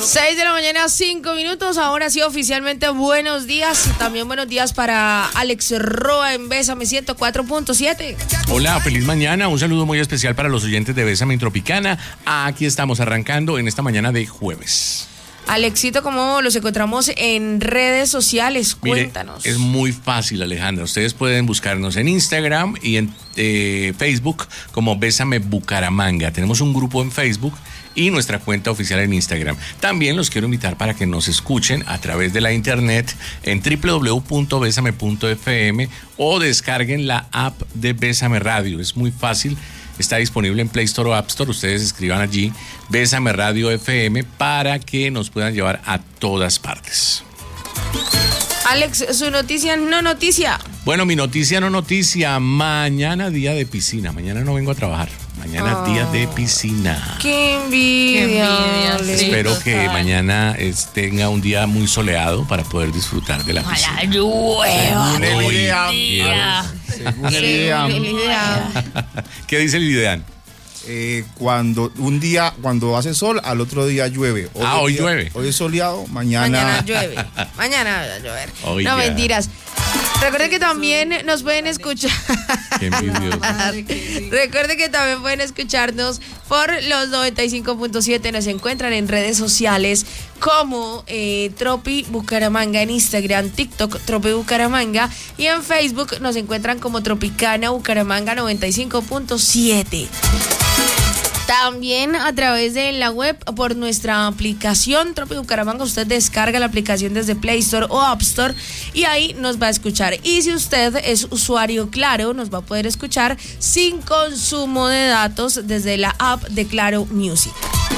6 de la mañana, 5 minutos. Ahora sí, oficialmente buenos días. También buenos días para Alex Roa en Bésame 104.7. Hola, feliz mañana. Un saludo muy especial para los oyentes de Bésame Tropicana. Aquí estamos arrancando en esta mañana de jueves. Alexito, ¿cómo los encontramos en redes sociales? Cuéntanos. Mire, es muy fácil, Alejandra. Ustedes pueden buscarnos en Instagram y en Facebook como Bésame Bucaramanga. Tenemos un grupo en Facebook y nuestra cuenta oficial en Instagram. También los quiero invitar para que nos escuchen a través de la internet en www.besame.fm o descarguen la app de Bésame Radio. Es muy fácil. Está disponible en Play Store o App Store. Ustedes escriban allí Bésame Radio FM para que nos puedan llevar a todas partes. Alex, su noticia no noticia. Bueno, mi noticia no noticia. Mañana día de piscina. Mañana no vengo a trabajar. Mañana día de piscina. ¡Qué envidia! Espero que mañana tenga un día muy soleado para poder disfrutar de la piscina. Según el IDEAM. ¿Qué dice el IDEAM? Cuando hace sol, al otro día llueve. Hoy llueve. Hoy es soleado, mañana llueve. Mañana va a llover. Oiga. No, mentiras. Recuerden que también nos pueden escuchar. Qué envidioso. Recuerden que también pueden escucharnos por los 95.7. Nos encuentran en redes sociales como Tropi Bucaramanga en Instagram, TikTok Tropi Bucaramanga y en Facebook nos encuentran como Tropicana Bucaramanga 95.7. También a través de la web por nuestra aplicación Tropi Bucaramanga. Usted descarga la aplicación desde Play Store o App Store y ahí nos va a escuchar. Y si usted es usuario Claro, nos va a poder escuchar sin consumo de datos desde la app de Claro Music.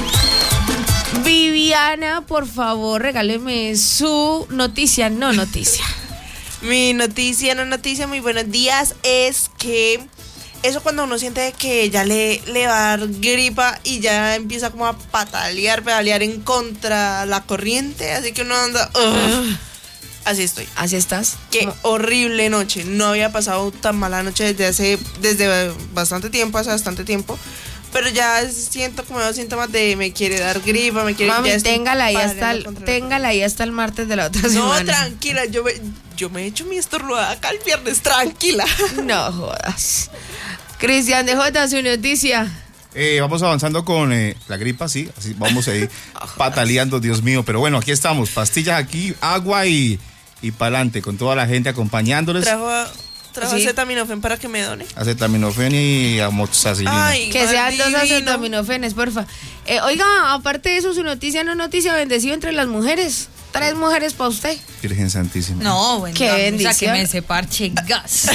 Viviana, por favor, regáleme su noticia, no noticia. Mi noticia, no noticia, muy buenos días, es que eso cuando uno siente que ya le va a dar gripa y ya empieza como a pedalear en contra la corriente, así que uno anda... Así estoy. ¿Así estás? Qué horrible noche. No había pasado tan mala noche desde bastante tiempo, hace bastante tiempo. Pero ya siento como los síntomas de me quiere dar gripa, me quiere... Mami, téngala ahí hasta el martes de la otra semana. No, tranquila, yo me he hecho mi estornudada acá el viernes, tranquila. No jodas. Cristian de J, su noticia. Vamos avanzando con la gripa, sí, así vamos a ir pataleando, Dios mío. Pero bueno, aquí estamos, pastillas aquí, agua y pa'lante, con toda la gente acompañándoles. Trajo acetaminofén para que me done. Acetaminofén y amoxicilina. Que sean 2 acetaminofenes, porfa. Oiga, aparte de eso, su noticia no noticia, bendecido entre las mujeres. 3 mujeres para usted. Virgen Santísima. No, bueno, qué bendición. que me se parche gas.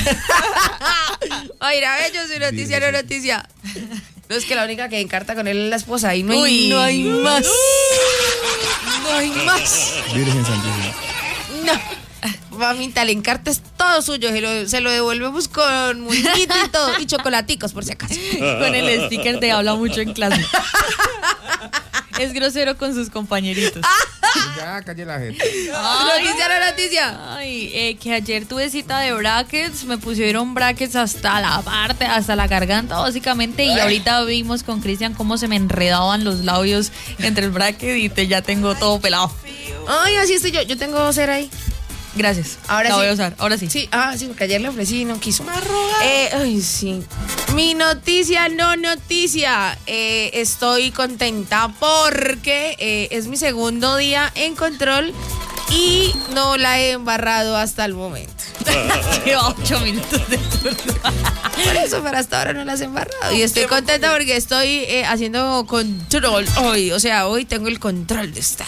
Oiga, bello, su noticia no noticia. No, es que la única que encarta con él es la esposa y no hay más. No hay más. Virgen Santísima. No. Mamita, el encarte es todo suyo. Se lo devolvemos con muñito y todo. Y chocolaticos, por si acaso. Con el sticker de habla mucho en clase. Es grosero con sus compañeritos. Ya, calle la gente. Noticia. Ay, que ayer tuve cita de brackets. Me pusieron brackets hasta la garganta, básicamente. Y ahorita vimos con Cristian cómo se me enredaban los labios entre el bracket y ya tengo todo pelado. Ay, así estoy yo. Yo tengo cera ahí. Gracias. Ahora la sí. voy a usar, ahora sí. Sí, sí, porque ayer le ofrecí y no quiso. Me ay, sí. Mi noticia, no noticia. Estoy contenta porque es mi segundo día en control y no la he embarrado hasta el momento. Lleva 8 minutos de turno. Por eso, pero hasta ahora no las he embarrado. Y estoy contenta porque estoy haciendo control hoy. O sea, hoy tengo el control de ustedes.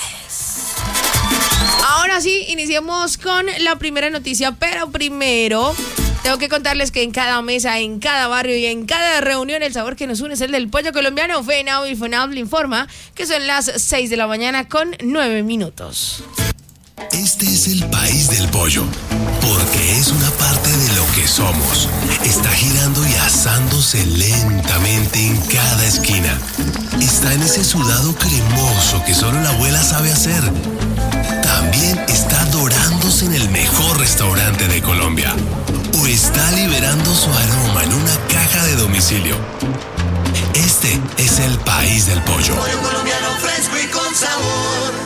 Ahora sí, iniciemos con la primera noticia, pero primero tengo que contarles que en cada mesa, en cada barrio y en cada reunión el sabor que nos une es el del pollo colombiano. FENAV y FONAV informa que son las 6 de la mañana con 9 minutos. Este es el país del pollo, porque es una parte de lo que somos. Está girando y asándose lentamente en cada esquina. Está en ese sudado cremoso que solo la abuela sabe hacer. También está dorándose en el mejor restaurante de Colombia. O está liberando su aroma en una caja de domicilio. Este es el país del pollo. Pollo colombiano fresco y con sabor.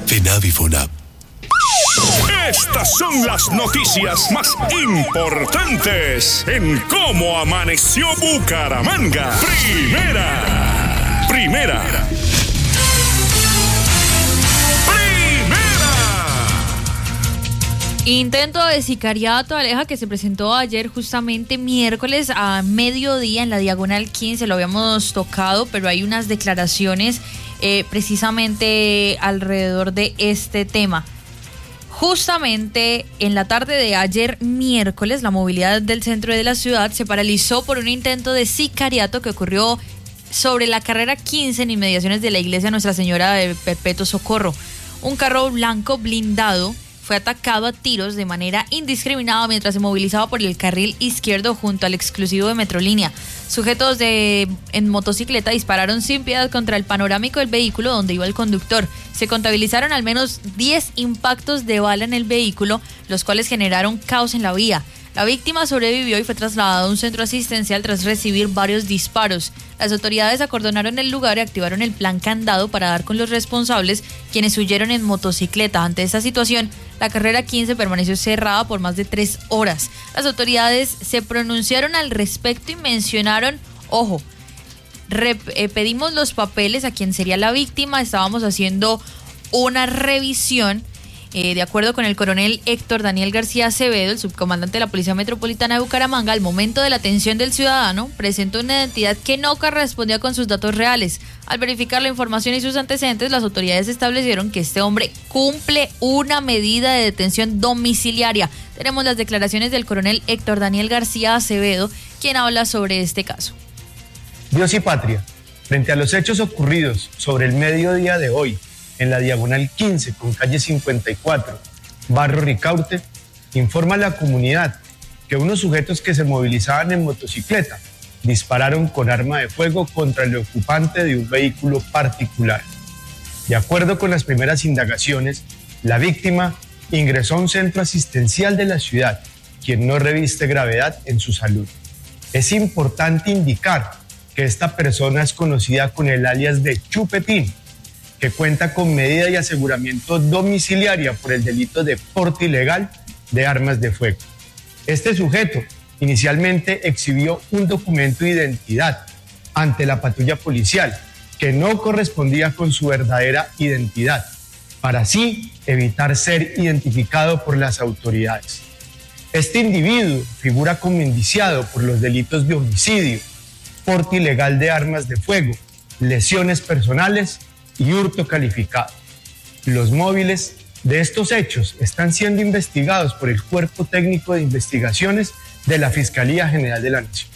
FENAVIFONAV. Estas son las noticias más importantes en Cómo Amaneció Bucaramanga. Primera. Intento de sicariato, Aleja, que se presentó ayer justamente miércoles a mediodía en la Diagonal 15, lo habíamos tocado, pero hay unas declaraciones precisamente alrededor de este tema. Justamente en la tarde de ayer miércoles, la movilidad del centro de la ciudad se paralizó por un intento de sicariato que ocurrió sobre la carrera 15 en inmediaciones de la iglesia Nuestra Señora de Perpetuo Socorro. Un carro blanco blindado fue atacado a tiros de manera indiscriminada mientras se movilizaba por el carril izquierdo junto al exclusivo de Metrolínea. Sujetos en motocicleta dispararon sin piedad contra el panorámico del vehículo donde iba el conductor. Se contabilizaron al menos 10 impactos de bala en el vehículo, los cuales generaron caos en la vía. La víctima sobrevivió y fue trasladada a un centro asistencial tras recibir varios disparos. Las autoridades acordonaron el lugar y activaron el plan candado para dar con los responsables, quienes huyeron en motocicleta. Ante esta situación, la carrera 15 permaneció cerrada por más de 3 horas. Las autoridades se pronunciaron al respecto y mencionaron, ojo, pedimos los papeles a quien sería la víctima, estábamos haciendo una revisión. De acuerdo con el coronel Héctor Daniel García Acevedo, el subcomandante de la Policía Metropolitana de Bucaramanga, al momento de la atención del ciudadano, presentó una identidad que no correspondía con sus datos reales. Al verificar la información y sus antecedentes, las autoridades establecieron que este hombre cumple una medida de detención domiciliaria. Tenemos las declaraciones del coronel Héctor Daniel García Acevedo, quien habla sobre este caso. Dios y patria, frente a los hechos ocurridos sobre el mediodía de hoy, en la Diagonal 15 con calle 54, Barrio Ricaurte, informa a la comunidad que unos sujetos que se movilizaban en motocicleta dispararon con arma de fuego contra el ocupante de un vehículo particular. De acuerdo con las primeras indagaciones, la víctima ingresó a un centro asistencial de la ciudad, quien no reviste gravedad en su salud. Es importante indicar que esta persona es conocida con el alias de Chupetín, que cuenta con medida de aseguramiento domiciliaria por el delito de porte ilegal de armas de fuego. Este sujeto inicialmente exhibió un documento de identidad ante la patrulla policial que no correspondía con su verdadera identidad, para así evitar ser identificado por las autoridades. Este individuo figura como indiciado por los delitos de homicidio, porte ilegal de armas de fuego, lesiones personales y hurto calificado. Los móviles de estos hechos están siendo investigados por el Cuerpo Técnico de Investigaciones de la Fiscalía General de la Nación.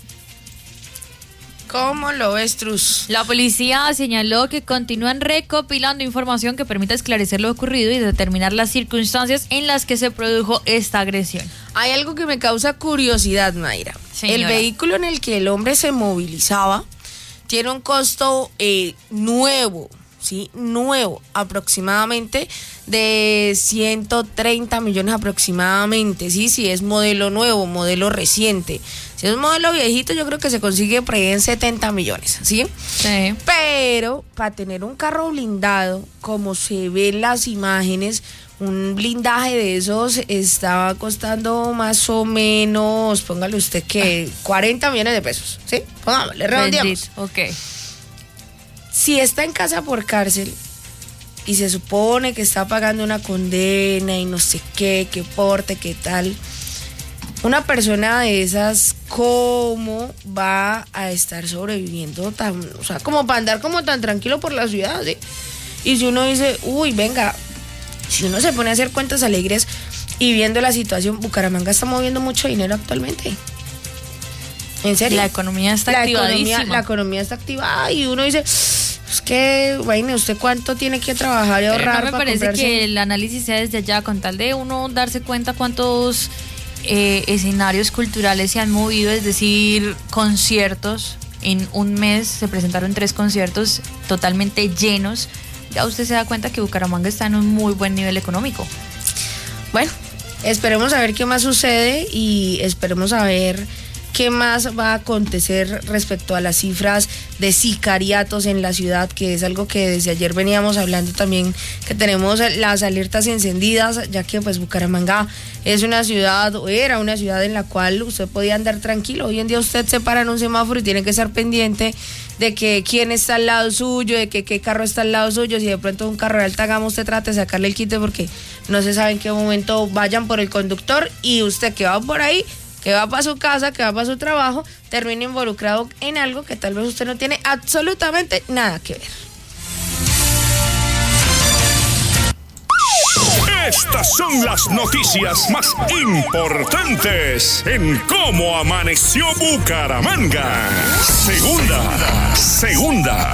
¿Cómo lo ves, Trus? La policía señaló que continúan recopilando información que permita esclarecer lo ocurrido y determinar las circunstancias en las que se produjo esta agresión. Hay algo que me causa curiosidad, Mayra. Señora. El vehículo en el que el hombre se movilizaba tiene un costo nuevo, ¿sí? Nuevo, aproximadamente de 130 millones aproximadamente, ¿sí? Si es modelo nuevo, modelo reciente. Si es modelo viejito, yo creo que se consigue por ahí en 70 millones, ¿sí? Sí. Pero para tener un carro blindado, como se ve en las imágenes, un blindaje de esos estaba costando más o menos, póngale usted que 40 millones de pesos, ¿sí? Pongámosle, redondeamos. Ok. Si está en casa por cárcel y se supone que está pagando una condena y no sé qué porte, qué tal, una persona de esas, ¿cómo va a estar sobreviviendo tan, o sea, como para andar como tan tranquilo por la ciudad, ¿sí? Y si uno dice, uy, venga, si uno se pone a hacer cuentas alegres y viendo la situación, Bucaramanga está moviendo mucho dinero actualmente. ¿En serio? La economía está activadísima. La economía está activada y uno dice, es que, bueno, ¿usted cuánto tiene que trabajar y ahorrar? Pero no me parece que el análisis sea desde allá, con tal de uno darse cuenta cuántos escenarios culturales se han movido, es decir, conciertos. En un mes se presentaron 3 conciertos totalmente llenos. Ya usted se da cuenta que Bucaramanga está en un muy buen nivel económico. Bueno, esperemos a ver qué más sucede y esperemos a ver ¿Qué más va a acontecer respecto a las cifras de sicariatos en la ciudad? Que es algo que desde ayer veníamos hablando también, que tenemos las alertas encendidas, ya que pues Bucaramanga es una ciudad, o era una ciudad en la cual usted podía andar tranquilo. Hoy en día usted se para en un semáforo y tiene que estar pendiente de que quién está al lado suyo, de que qué carro está al lado suyo. Si de pronto un carro de alta gama, usted trate de sacarle el quite porque no se sabe en qué momento vayan por el conductor, y usted que va por ahí, que va para su casa, que va para su trabajo, termina involucrado en algo que tal vez usted no tiene absolutamente nada que ver. Estas son las noticias más importantes en Cómo Amaneció Bucaramanga. Segunda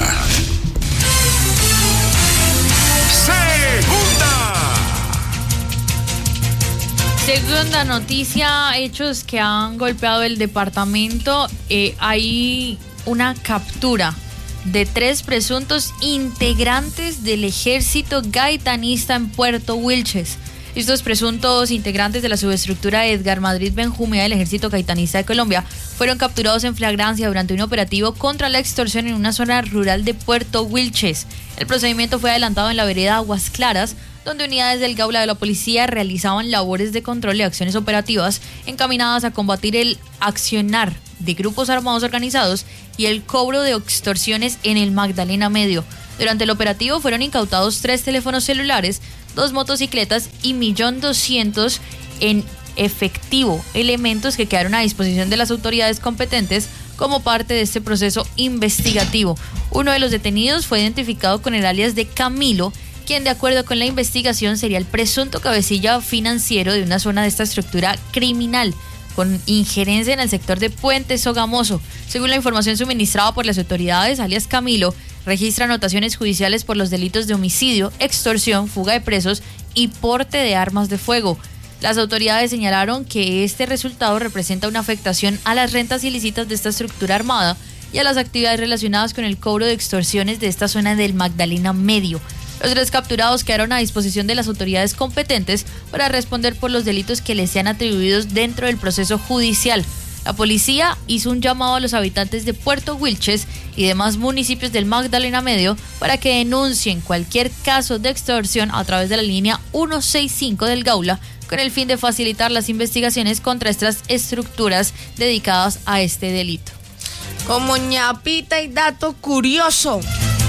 noticia, hechos que han golpeado el departamento. Hay una captura de 3 presuntos integrantes del ejército gaitanista en Puerto Wilches. Estos presuntos integrantes de la subestructura Edgar Madrid Benjumea del ejército gaitanista de Colombia fueron capturados en flagrancia durante un operativo contra la extorsión en una zona rural de Puerto Wilches. El procedimiento fue adelantado en la vereda Aguas Claras, donde unidades del Gaula de la policía realizaban labores de control y acciones operativas encaminadas a combatir el accionar de grupos armados organizados y el cobro de extorsiones en el Magdalena Medio. Durante el operativo fueron incautados 3 teléfonos celulares, 2 motocicletas y 1.200.000 en efectivo, elementos que quedaron a disposición de las autoridades competentes como parte de este proceso investigativo. Uno de los detenidos fue identificado con el alias de Camilo, quien de acuerdo con la investigación sería el presunto cabecilla financiero de una zona de esta estructura criminal, con injerencia en el sector de Puente Sogamoso. Según la información suministrada por las autoridades, alias Camilo registra anotaciones judiciales por los delitos de homicidio, extorsión, fuga de presos y porte de armas de fuego. Las autoridades señalaron que este resultado representa una afectación a las rentas ilícitas de esta estructura armada y a las actividades relacionadas con el cobro de extorsiones de esta zona del Magdalena Medio. Los 3 capturados quedaron a disposición de las autoridades competentes para responder por los delitos que les sean atribuidos dentro del proceso judicial. La policía hizo un llamado a los habitantes de Puerto Wilches y demás municipios del Magdalena Medio para que denuncien cualquier caso de extorsión a través de la línea 165 del Gaula, con el fin de facilitar las investigaciones contra estas estructuras dedicadas a este delito. Como ñapita y dato curioso,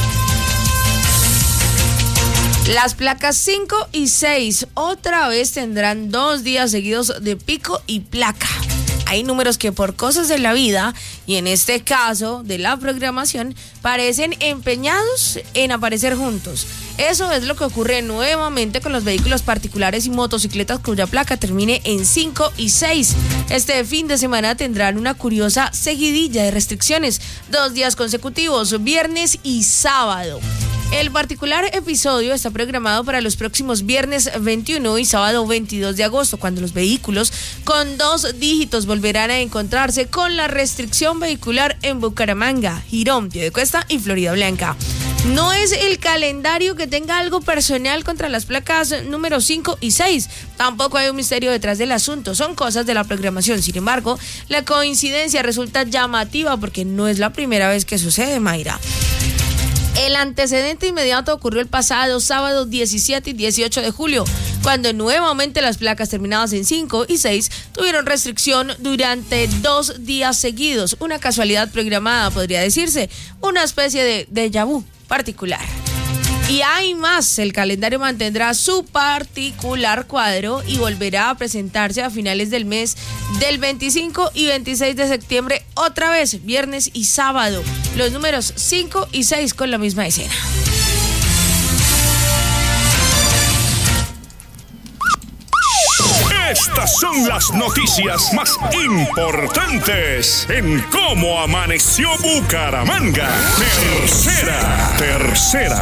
las placas 5 y 6 otra vez tendrán 2 días seguidos de pico y placa. Hay números que por cosas de la vida, y en este caso de la programación, parecen empeñados en aparecer juntos. Eso es lo que ocurre nuevamente con los vehículos particulares y motocicletas cuya placa termine en 5 y 6. Este fin de semana tendrán una curiosa seguidilla de restricciones, 2 días consecutivos, viernes y sábado. El particular episodio está programado para los próximos viernes 21 y sábado 22 de agosto, cuando los vehículos con 2 dígitos volverán a encontrarse con la restricción vehicular en Bucaramanga, Girón, Piedecuesta y Florida Blanca. No es el calendario que tenga algo personal contra las placas número 5 y 6. Tampoco hay un misterio detrás del asunto. Son cosas de la programación. Sin embargo, la coincidencia resulta llamativa porque no es la primera vez que sucede, Mayra. El antecedente inmediato ocurrió el pasado sábado 17 y 18 de julio, cuando nuevamente las placas terminadas en 5 y 6 tuvieron restricción durante 2 días seguidos. Una casualidad programada, podría decirse, una especie de déjà vu particular. Y hay más, el calendario mantendrá su particular cuadro y volverá a presentarse a finales del mes del 25 y 26 de septiembre, otra vez, viernes y sábado. Los números 5 y 6 con la misma escena. Estas son las noticias más importantes en Cómo Amaneció Bucaramanga. Tercera.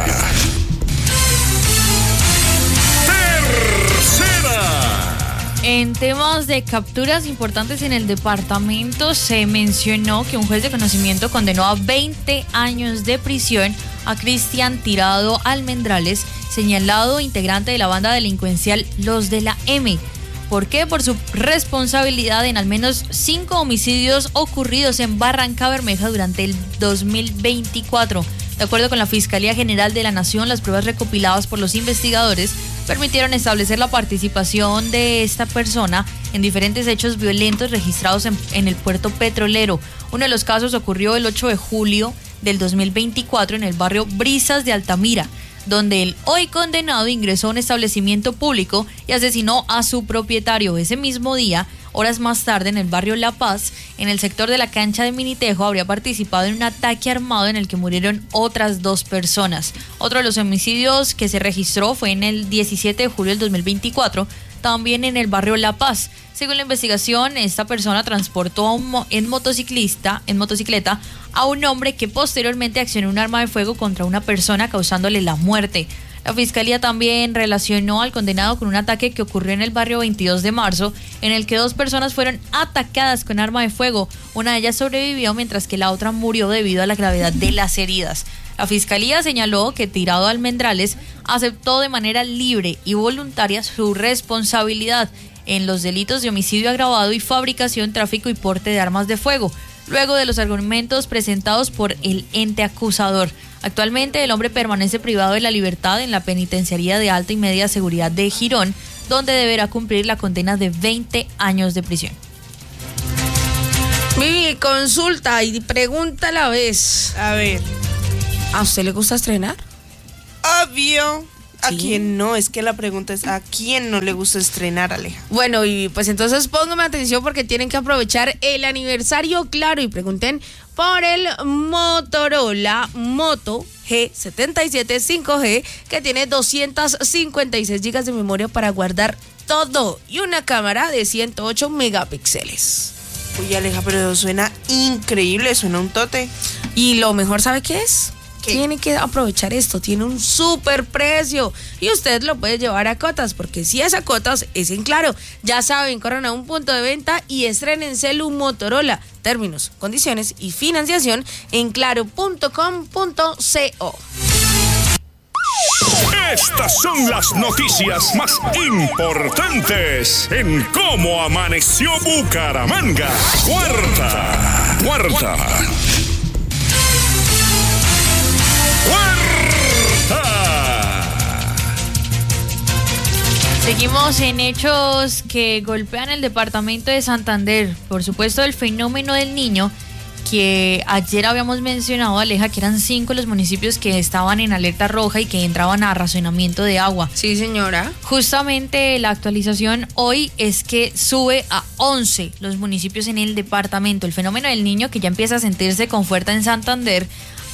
En temas de capturas importantes en el departamento, se mencionó que un juez de conocimiento condenó a 20 años de prisión a Cristian Tirado Almendrales, señalado integrante de la banda delincuencial Los de la M. ¿Por qué? Por su responsabilidad en al menos 5 homicidios ocurridos en Barrancabermeja durante el 2024. De acuerdo con la Fiscalía General de la Nación, las pruebas recopiladas por los investigadores permitieron establecer la participación de esta persona en diferentes hechos violentos registrados en el puerto petrolero. Uno de los casos ocurrió el 8 de julio del 2024 en el barrio Brisas de Altamira, donde el hoy condenado ingresó a un establecimiento público y asesinó a su propietario. Ese mismo día, horas más tarde, en el barrio La Paz, en el sector de la cancha de Minitejo, habría participado en un ataque armado en el que murieron otras 2 personas. Otro de los homicidios que se registró fue en el 17 de julio del 2024, también en el barrio La Paz. Según la investigación, esta persona transportó en motocicleta a un hombre que posteriormente accionó un arma de fuego contra una persona causándole la muerte. La Fiscalía también relacionó al condenado con un ataque que ocurrió en el barrio 22 de marzo, en el que 2 personas fueron atacadas con arma de fuego. Una de ellas sobrevivió mientras que la otra murió debido a la gravedad de las heridas. La Fiscalía señaló que Tirado Almendrales aceptó de manera libre y voluntaria su responsabilidad en los delitos de homicidio agravado y fabricación, tráfico y porte de armas de fuego, luego de los argumentos presentados por el ente acusador. Actualmente el hombre permanece privado de la libertad en la penitenciaría de alta y media seguridad de Girón, donde deberá cumplir la condena de 20 años de prisión. Mi consulta y pregunta a la vez. A ver. ¿A usted le gusta estrenar? Obvio. ¿A Sí. quién no? Es que la pregunta es ¿a quién no le gusta estrenar, Aleja? Bueno, y pues entonces póngame atención porque tienen que aprovechar el aniversario, claro, y pregunten por el Motorola Moto G77 5G, que tiene 256 GB de memoria para guardar todo y una cámara de 108 megapíxeles. Uy, Aleja, pero suena increíble, suena un tote. Y lo mejor, ¿sabe qué es? ¿Qué? Tiene que aprovechar esto, tiene un súper precio y usted lo puede llevar a Cotas, porque si es a Cotas, es en Claro. Ya saben, corran a un punto de venta y estrenen celu Motorola. Términos, condiciones y financiación en claro.com.co. Estas son las noticias más importantes en Cómo Amaneció Bucaramanga. Cuarta. Seguimos en hechos que golpean el departamento de Santander. Por supuesto, el fenómeno del Niño, que ayer habíamos mencionado, Aleja, que eran 5 los municipios que estaban en alerta roja y que entraban a racionamiento de agua. Sí, señora. Justamente la actualización hoy es que sube a 11 los municipios en el departamento. El fenómeno del Niño, que ya empieza a sentirse con fuerza en Santander,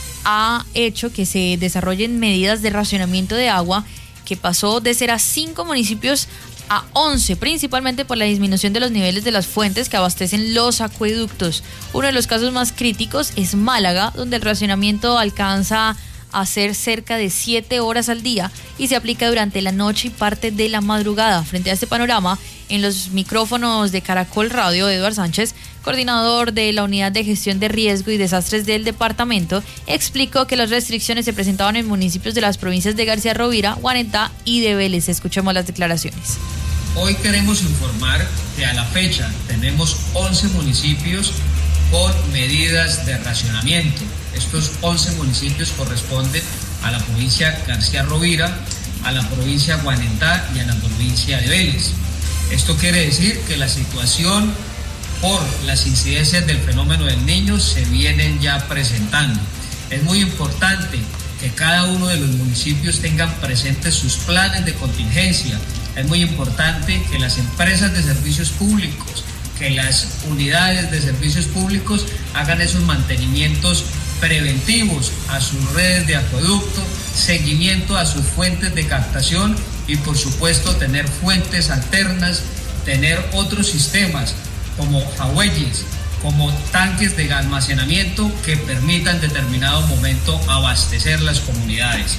ha hecho que se desarrollen medidas de racionamiento de agua, que pasó de ser a 5 municipios a 11, principalmente por la disminución de los niveles de las fuentes que abastecen los acueductos. Uno de los casos más críticos es Málaga, donde el racionamiento alcanza a ser cerca de 7 horas al día y se aplica durante la noche y parte de la madrugada. Frente a este panorama, en los micrófonos de Caracol Radio, Eduardo Sánchez, coordinador de la Unidad de Gestión de Riesgo y Desastres del departamento, explicó que las restricciones se presentaban en municipios de las provincias de García Rovira, Guarentá y de Vélez. Escuchemos las declaraciones. Hoy queremos informar que a la fecha tenemos 11 municipios con medidas de racionamiento. Estos 11 municipios corresponden a la provincia García Rovira, a la provincia Guarentá y a la provincia de Vélez. Esto quiere decir que la situación por las incidencias del fenómeno del Niño se vienen ya presentando. Es muy importante que cada uno de los municipios tengan presentes sus planes de contingencia. Es muy importante que las empresas de servicios públicos, que las unidades de servicios públicos hagan esos mantenimientos preventivos a sus redes de acueducto, seguimiento a sus fuentes de captación y por supuesto tener fuentes alternas, tener otros sistemas como jagüeyes, como tanques de almacenamiento que permitan en determinado momento abastecer las comunidades.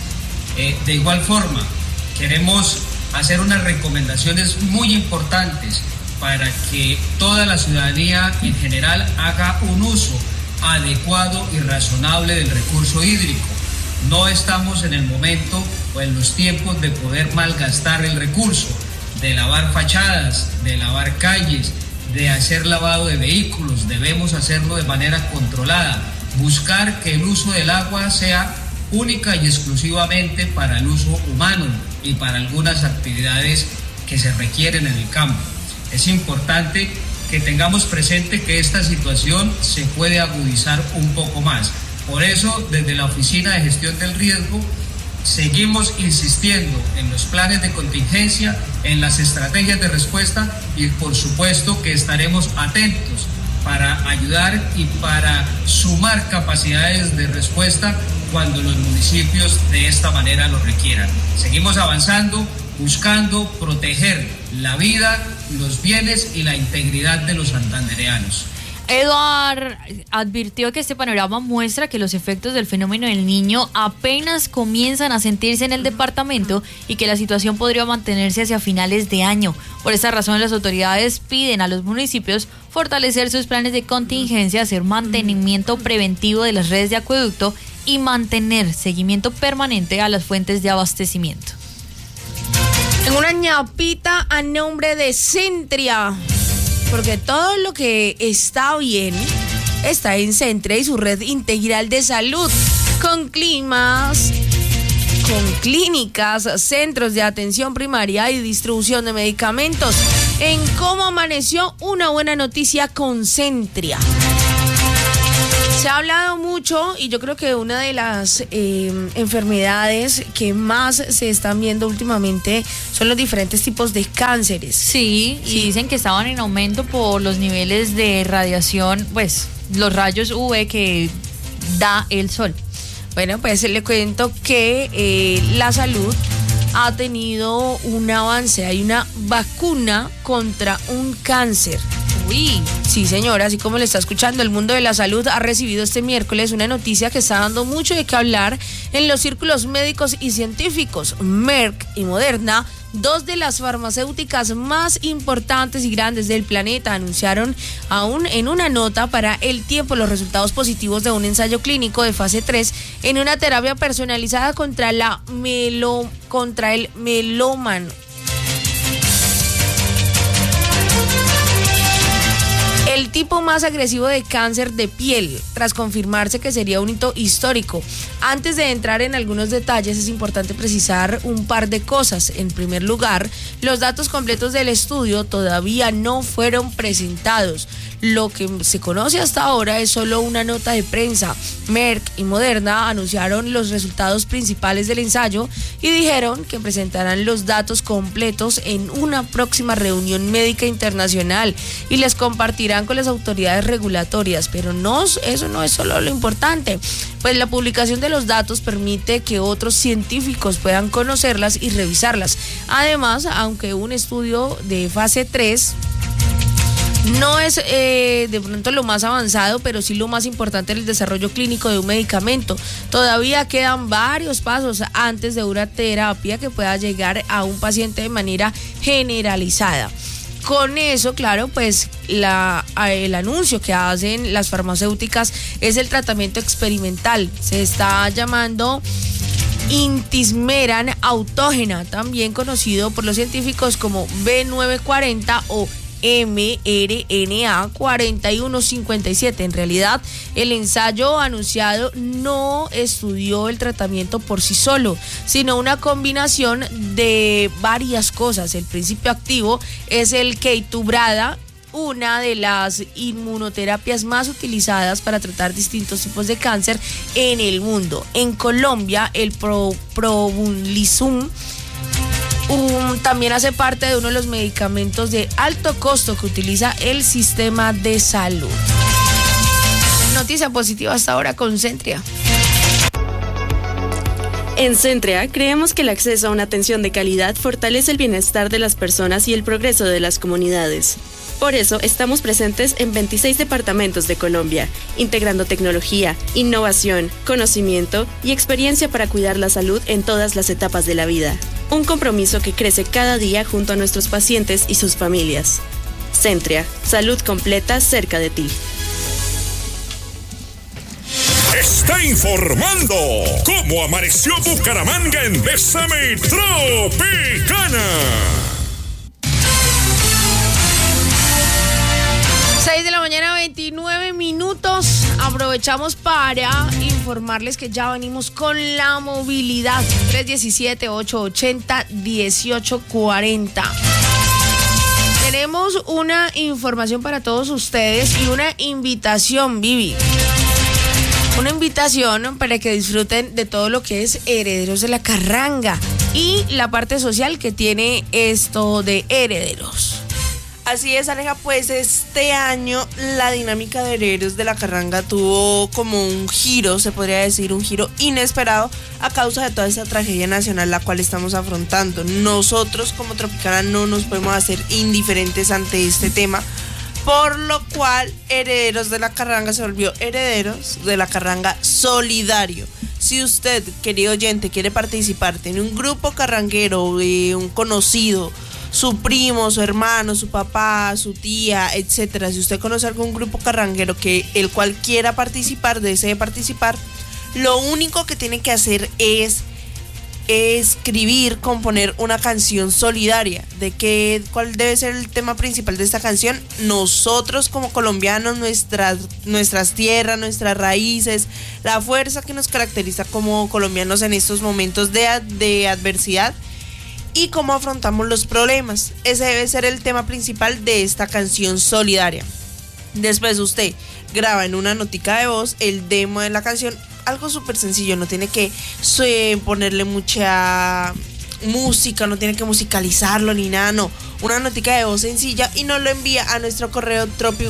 De igual forma, queremos hacer unas recomendaciones muy importantes para que toda la ciudadanía en general haga un uso adecuado y razonable del recurso hídrico. No estamos en el momento o en los tiempos de poder malgastar el recurso. de lavar fachadas, de lavar calles, de hacer lavado de vehículos. Debemos hacerlo de manera controlada, buscar que el uso del agua sea única y exclusivamente para el uso humano y para algunas actividades que se requieren en el campo. Es importante que tengamos presente que esta situación se puede agudizar un poco más. Por eso, desde la Oficina de Gestión del Riesgo, seguimos insistiendo en los planes de contingencia, en las estrategias de respuesta y por supuesto que estaremos atentos para ayudar y para sumar capacidades de respuesta cuando los municipios de esta manera lo requieran. Seguimos avanzando, buscando proteger la vida, los bienes y la integridad de los santandereanos. Eduard advirtió que este panorama muestra que los efectos del fenómeno del Niño apenas comienzan a sentirse en el departamento y que la situación podría mantenerse hacia finales de año. Por esta razón, las autoridades piden a los municipios fortalecer sus planes de contingencia, hacer mantenimiento preventivo de las redes de acueducto y mantener seguimiento permanente a las fuentes de abastecimiento. En una ñapita a nombre de Centria, porque todo lo que está bien está en Centria y su red integral de salud, con climas, con clínicas, centros de atención primaria y distribución de medicamentos. En Cómo Amaneció, una buena noticia con Centria. Se ha hablado mucho y yo creo que una de las enfermedades que más se están viendo últimamente son los diferentes tipos de cánceres. Sí, y dicen que estaban en aumento por los niveles de radiación, pues los rayos UV que da el sol. Bueno, pues le cuento que la salud ha tenido un avance, hay una vacuna contra un cáncer. Uy. Sí, señora, así como le está escuchando, el mundo de la salud ha recibido este miércoles una noticia que está dando mucho de qué hablar en los círculos médicos y científicos. Merck y Moderna, dos de las farmacéuticas más importantes y grandes del planeta, anunciaron aún en una nota para El Tiempo los resultados positivos de un ensayo clínico de fase 3 en una terapia personalizada contra el melómano. El tipo más agresivo de cáncer de piel, tras confirmarse que sería un hito histórico. Antes de entrar en algunos detalles, es importante precisar un par de cosas. En primer lugar, los datos completos del estudio todavía no fueron presentados. Lo que se conoce hasta ahora es solo una nota de prensa. Merck y Moderna anunciaron los resultados principales del ensayo y dijeron que presentarán los datos completos en una próxima reunión médica internacional y les compartirán con las autoridades regulatorias. Pero eso no es solo lo importante, pues la publicación de los datos permite que otros científicos puedan conocerlas y revisarlas. Además, aunque un estudio de fase 3 no es de pronto lo más avanzado, pero sí lo más importante en el desarrollo clínico de un medicamento, todavía quedan varios pasos antes de una terapia que pueda llegar a un paciente de manera generalizada. Con eso, claro, pues el anuncio que hacen las farmacéuticas es el tratamiento experimental. Se está llamando Intismeran autógena, también conocido por los científicos como B940 o mRNA 4157. En realidad, el ensayo anunciado no estudió el tratamiento por sí solo, sino una combinación de varias cosas. El principio activo es el Keytruda, una de las inmunoterapias más utilizadas para tratar distintos tipos de cáncer en el mundo. En Colombia, el Probumlisum también hace parte de uno de los medicamentos de alto costo que utiliza el sistema de salud. Noticia positiva hasta ahora con Centria. En Centria creemos que el acceso a una atención de calidad fortalece el bienestar de las personas y el progreso de las comunidades. Por eso estamos presentes en 26 departamentos de Colombia, integrando tecnología, innovación, conocimiento y experiencia para cuidar la salud en todas las etapas de la vida. Un compromiso que crece cada día junto a nuestros pacientes y sus familias. Centria, salud completa cerca de ti. Está informando cómo amaneció Bucaramanga en Bésame Tropicana. 8:29. Aprovechamos para informarles que ya venimos con la movilidad. 317-880-1840. Tenemos una información para todos ustedes y una invitación, Vivi. Una invitación para que disfruten de todo lo que es Herederos de la Carranga y la parte social que tiene esto de Herederos. Así es, Aleja, pues este año la dinámica de Herederos de la Carranga tuvo como un giro, se podría decir, un giro inesperado a causa de toda esta tragedia nacional la cual estamos afrontando. Nosotros como Tropicana no nos podemos hacer indiferentes ante este tema, por lo cual Herederos de la Carranga se volvió Herederos de la Carranga Solidario. Si usted, querido oyente, quiere participar, tiene un grupo carranguero, un conocido, su primo, su hermano, su papá, su tía, etcétera. Si usted conoce algún grupo carranguero que el cual quiera participar, desee participar, lo único que tiene que hacer es escribir, componer una canción solidaria. ¿Cuál debe ser el tema principal de esta canción? Nosotros como colombianos, nuestras tierras, nuestras raíces, la fuerza que nos caracteriza como colombianos en estos momentos de adversidad y cómo afrontamos los problemas. Ese debe ser el tema principal de esta canción solidaria. Después usted graba en una notica de voz el demo de la canción, algo súper sencillo, no tiene que ponerle mucha música, no tiene que musicalizarlo ni nada, no. Una notica de voz sencilla y nos lo envía a nuestro correo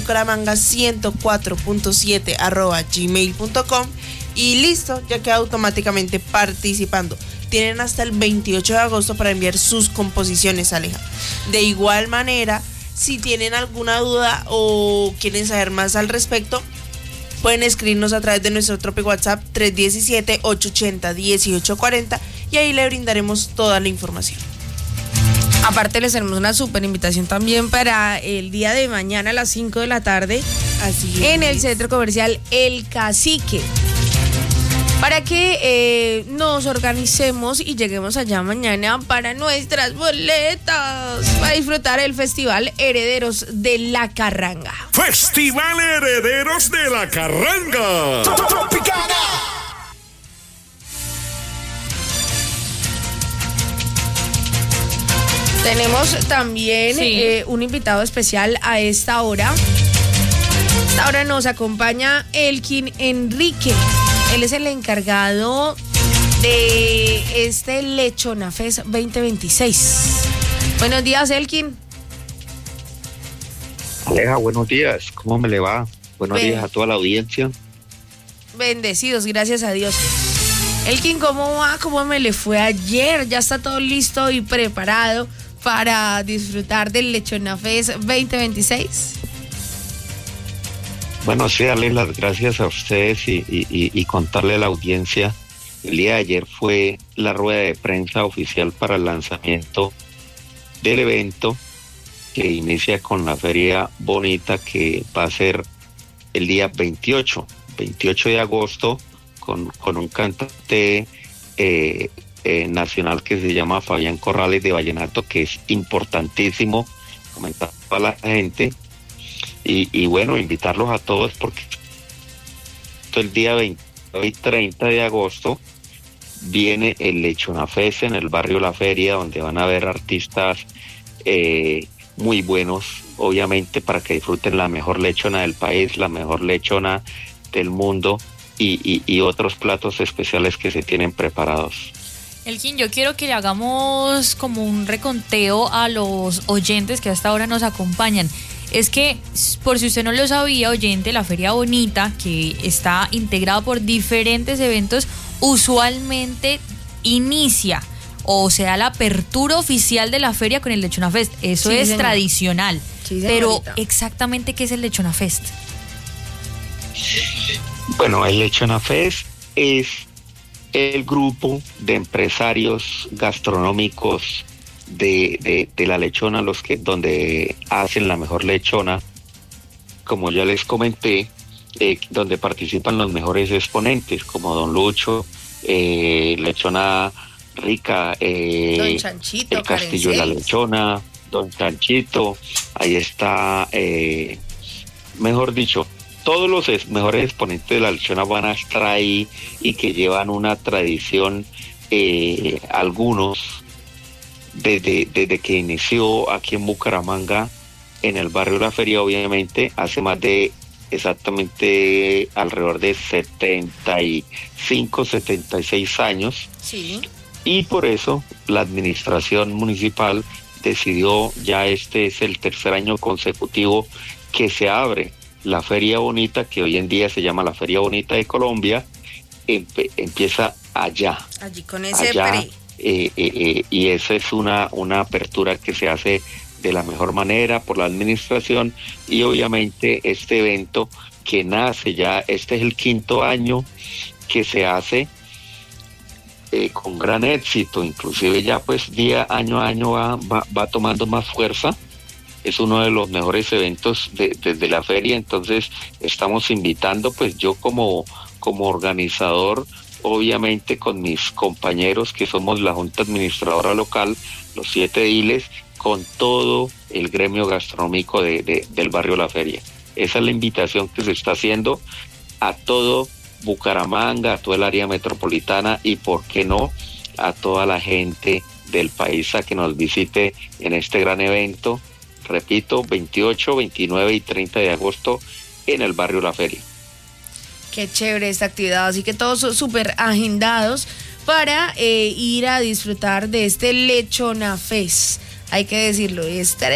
tropibucaramanga104.7@gmail.com y listo, ya queda automáticamente participando. Tienen hasta el 28 de agosto para enviar sus composiciones, Aleja. De igual manera, si tienen alguna duda o quieren saber más al respecto, pueden escribirnos a través de nuestro Tropi WhatsApp 317-880-1840 y ahí le brindaremos toda la información. Aparte les tenemos una súper invitación también para el día de mañana a las 5 de la tarde. Así es. En el Centro Comercial El Cacique. Para que nos organicemos y lleguemos allá mañana para nuestras boletas, para disfrutar el Festival Herederos de la Carranga. Festival Herederos de la Carranga. Tropicana. Tenemos también un invitado especial a esta hora. Esta hora nos acompaña Elkin Enrique. Él es el encargado de este Lechona Fest 2026. Buenos días, Elkin. Aleja, buenos días. ¿Cómo me le va? Buenos días a toda la audiencia. Bendecidos, gracias a Dios. Elkin, ¿cómo va? ¿Cómo me le fue ayer? ¿Ya está todo listo y preparado para disfrutar del Lechona Fest 2026? Bueno, sí, darle las gracias a ustedes y contarle a la audiencia. El día de ayer fue la rueda de prensa oficial para el lanzamiento del evento que inicia con la feria bonita que va a ser el día 28 de agosto con un cantante nacional que se llama Fabián Corrales de Vallenato, que es importantísimo, comentar a la gente. Y bueno, invitarlos a todos porque el día 20 y 30 de agosto viene el Lechona Fest en el barrio La Feria, donde van a haber artistas muy buenos, obviamente, para que disfruten la mejor lechona del país, la mejor lechona del mundo y otros platos especiales que se tienen preparados. Elkin, yo quiero que le hagamos como un reconteo a los oyentes que hasta ahora nos acompañan. Es que, por si usted no lo sabía, oyente, la Feria Bonita, que está integrada por diferentes eventos, usualmente inicia o se da la apertura oficial de la feria con el Lechona Fest. Eso sí, es señor. Tradicional. Sí, pero, ¿exactamente qué es el Lechona Fest? Bueno, el Lechona Fest es el grupo de empresarios gastronómicos de la lechona, donde hacen la mejor lechona, como ya les comenté, donde participan los mejores exponentes como Don Lucho, Lechona Rica, Don Chanchito, el Castillo de la Lechona, Don Chanchito, ahí está mejor dicho, todos los mejores exponentes de la lechona van a estar ahí y que llevan una tradición, algunos, desde que inició aquí en Bucaramanga, en el barrio La Feria, obviamente, hace más de exactamente alrededor de 75, 76 años. Sí. Y por eso la administración municipal decidió, ya este es el tercer año consecutivo que se abre la Feria Bonita, que hoy en día se llama la Feria Bonita de Colombia, empieza allá. Allí con ese allá, y esa es una apertura que se hace de la mejor manera por la administración, y obviamente este evento que nace ya, este es el 5º año que se hace con gran éxito, inclusive ya pues año a año va tomando más fuerza. Es uno de los mejores eventos desde la feria, entonces estamos invitando, pues yo como organizador, obviamente con mis compañeros que somos la Junta Administradora Local, los 7 ediles, con todo el gremio gastronómico del barrio La Feria. Esa es la invitación que se está haciendo a todo Bucaramanga, a toda el área metropolitana y, por qué no, a toda la gente del país a que nos visite en este gran evento. Repito, 28, 29 y 30 de agosto en el barrio La Feria. Qué chévere esta actividad, así que todos son súper agendados para ir a disfrutar de este Lechona Fest. Hay que decirlo,